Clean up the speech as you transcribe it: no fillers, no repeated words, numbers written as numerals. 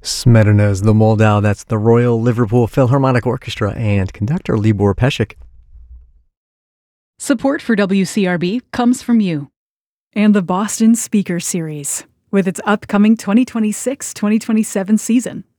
Smetana the Moldau, that's the Royal Liverpool Philharmonic Orchestra and conductor Libor Pesik. Support for WCRB comes from you. And the Boston Speaker Series, with its upcoming 2026-2027 season.